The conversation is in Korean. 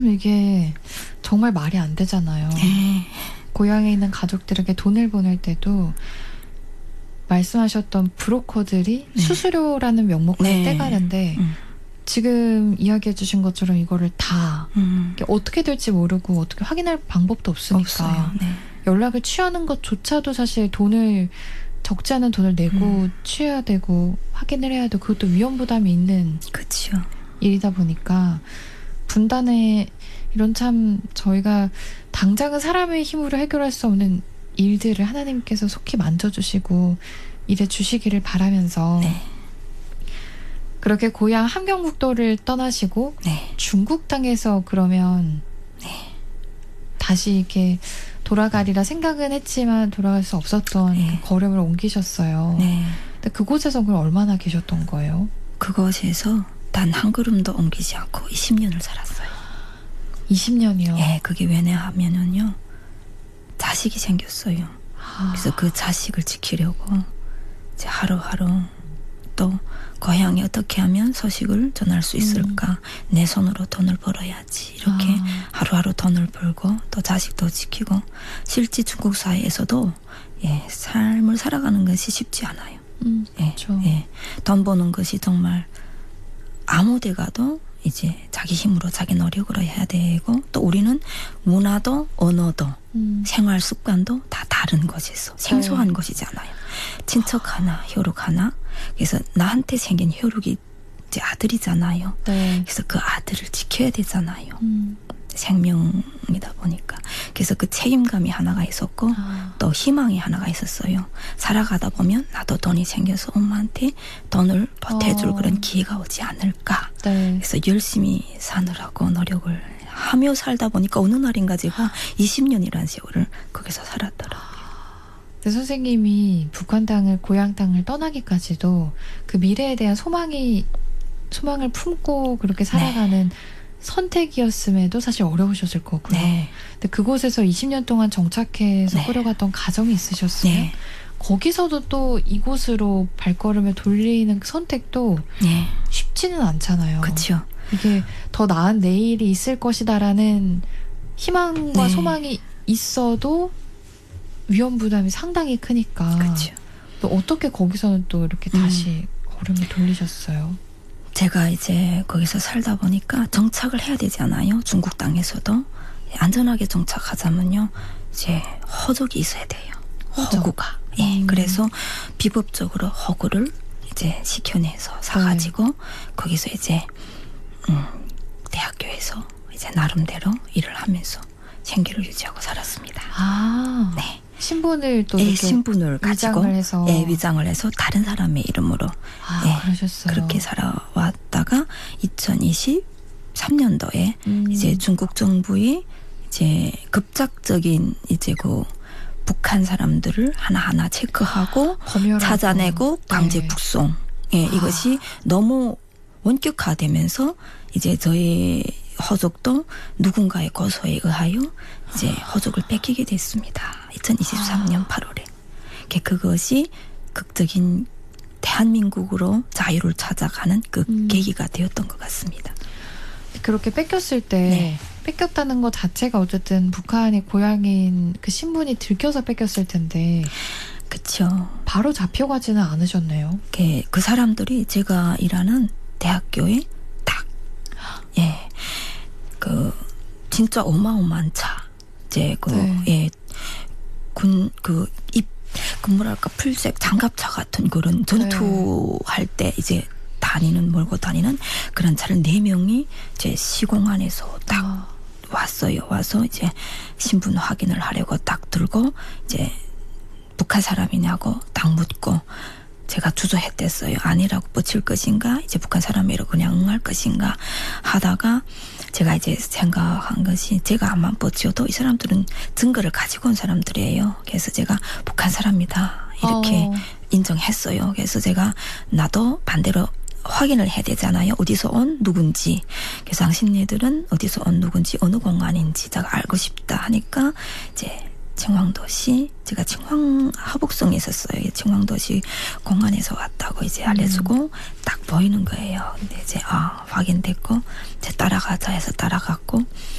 이게 정말 말이 안 되잖아요. 네. 고향에 있는 가족들에게 돈을 보낼 때도 말씀하셨던 브로커들이 네. 수수료라는 명목을 네. 떼가는데 지금 이야기해 주신 것처럼 이거를 다 이게 어떻게 될지 모르고 어떻게 확인할 방법도 없으니까 없어요. 네. 연락을 취하는 것조차도 사실 돈을 적지 않은 돈을 내고 취해야 되고 확인을 해야 되고 그것도 위험 부담이 있는 그렇죠. 일이다 보니까 분단의 이런 참 저희가 당장은 사람의 힘으로 해결할 수 없는 일들을 하나님께서 속히 만져주시고 일해 주시기를 바라면서 네. 그렇게 고향 함경북도를 떠나시고 네. 중국 땅에서 그러면 네. 다시 이렇게 돌아가리라 생각은 했지만 돌아갈 수 없었던 네. 그 걸음을 옮기셨어요. 네. 근데 그곳에서 그럼 얼마나 계셨던 거예요? 그것에서 단 한 걸음도 옮기지 않고 20년을 살았어요. 20년이요? 예, 그게 왜냐하면은요, 자식이 생겼어요. 그래서 그 자식을 지키려고 이제 하루하루 또 고향에 어떻게 하면 소식을 전할 수 있을까? 내 손으로 돈을 벌어야지. 이렇게 하루하루 돈을 벌고 또 자식도 지키고 실제 중국 사회에서도 예, 삶을 살아가는 것이 쉽지 않아요. 그렇죠. 예, 예. 돈 버는 것이 정말 아무 데 가도 이제 자기 힘으로 자기 노력으로 해야 되고 또 우리는 문화도 언어도 생활 습관도 다 다른 곳에서 생소한 네. 곳이잖아요. 친척 하나, 혈육 하나. 그래서 나한테 생긴 혈육이 이제 아들이잖아요. 네. 그래서 그 아들을 지켜야 되잖아요. 생명이다 보니까. 그래서 그 책임감이 하나가 있었고 또 희망이 하나가 있었어요. 살아가다 보면 나도 돈이 생겨서 엄마한테 돈을 보태줄 그런 기회가 오지 않을까. 네. 그래서 열심히 사느라고 노력을 하며 살다 보니까 어느 날인가 제가 20년이라는 세월을 거기서 살았더라고요. 근데 선생님이 북한 땅을 고향 땅을 떠나기까지도 그 미래에 대한 소망을 품고 그렇게 살아가는 네. 선택이었음에도 사실 어려우셨을 거고요. 네. 근데 그곳에서 20년 동안 정착해서 네. 끌어갔던 가정이 있으셨어요. 네. 거기서도 또 이곳으로 발걸음을 돌리는 그 선택도 네. 쉽지는 않잖아요. 그렇죠. 이게 더 나은 내일이 있을 것이다라는 희망과 네. 소망이 있어도 위험 부담이 상당히 크니까. 그렇죠. 또 어떻게 거기서는 또 이렇게 다시 걸음을 돌리셨어요? 제가 이제 거기서 살다 보니까 정착을 해야 되잖아요. 중국 땅에서도. 안전하게 정착하자면요. 이제 허족이 있어야 돼요. 허구가. 예. 그래서 비법적으로 허구를 이제 시켜내서 사가지고 거기서 이제 대학교에서 이제 나름대로 일을 하면서 생계를 유지하고 살았습니다. 아. 네. 신분을 또 예, 이렇게 신분을 가지고 위장을 해서. 예, 위장을 해서 다른 사람의 이름으로 예, 그러셨어요. 그렇게 살아왔다가 2023년도에 이제 중국 정부의 이제 급작적인 이제 그 북한 사람들을 하나하나 체크하고 검열하고. 찾아내고 강제 네. 북송 예, 이것이 너무 원격화되면서 이제 저희 허족도 누군가의 고소에 의하여 이제 허족을 뺏기게 됐습니다. 2023년 8월에. 그것이 극적인 대한민국으로 자유를 찾아가는 그 계기가 되었던 것 같습니다. 그렇게 뺏겼을 때 네. 뺏겼다는 것 자체가 어쨌든 북한이 고향인 그 신분이 들켜서 뺏겼을 텐데 그렇죠. 바로 잡혀가지는 않으셨네요. 그 사람들이 제가 일하는 대학교에 딱 예, 그 진짜 어마어마한 차 이제 그 예, 뭐랄까 풀색 장갑차 같은 그런 전투할 때 이제 몰고 다니는 그런 차를 4명이 이제 시공안에서 딱 왔어요. 와서 이제 신분 확인을 하려고 딱 들고 이제 북한 사람이냐고 딱 묻고 제가 주저했댔어요. 아니라고 뻗칠 것인가? 이제 북한 사람이라고 그냥 응할 것인가? 하다가 제가 이제 생각한 것이 제가 암만 뻗쳐도 이 사람들은 증거를 가지고 온 사람들이에요. 그래서 제가 북한 사람이다. 이렇게 인정했어요. 그래서 제가 나도 반대로 확인을 해야 되잖아요. 어디서 온 누군지. 그래서 당신네들은 어디서 온 누군지 어느 공간인지 제가 알고 싶다 하니까 이제 청왕도시 제가 청왕 하북성에 있었어요. 청왕도시 공안에서 왔다고 이제 알려주고 딱 보이는 거예요. 근데 이제 확인됐고 이제 따라가자 해서 따라갔고